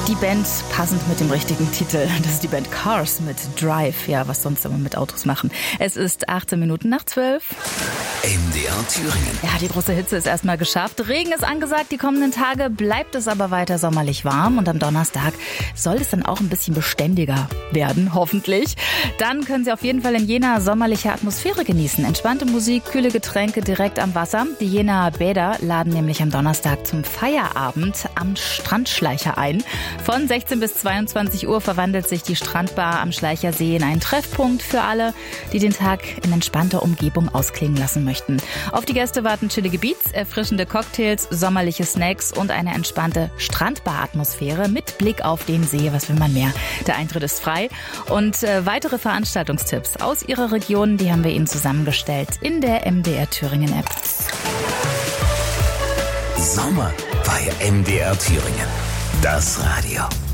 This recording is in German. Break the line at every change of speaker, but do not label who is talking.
Die Band passend mit dem richtigen Titel. Das ist die Band Cars mit Drive. Ja, was sonst immer mit Autos machen. Es ist 18 Minuten nach 12.
MDR Thüringen.
Ja, die große Hitze ist erstmal geschafft. Regen ist angesagt. Die kommenden Tage bleibt es aber weiter sommerlich warm. Und am Donnerstag soll es dann auch ein bisschen beständiger werden, hoffentlich. Dann können Sie auf jeden Fall in Jena sommerliche Atmosphäre genießen. Entspannte Musik, kühle Getränke direkt am Wasser. Die Jenaer Bäder laden nämlich am Donnerstag zum Feierabend am Strandschleicher ein. Von 16 bis 22 Uhr verwandelt sich die Strandbar am Schleichersee in einen Treffpunkt für alle, die den Tag in entspannter Umgebung ausklingen lassen möchten. Auf die Gäste warten chillige Beats, erfrischende Cocktails, sommerliche Snacks und eine entspannte Strandbar-Atmosphäre mit Blick auf den See. Was will man mehr? Der Eintritt ist frei. Und weitere Veranstaltungstipps aus Ihrer Region, die haben wir Ihnen zusammengestellt in der MDR Thüringen App.
Sommer bei MDR Thüringen. Das Radio.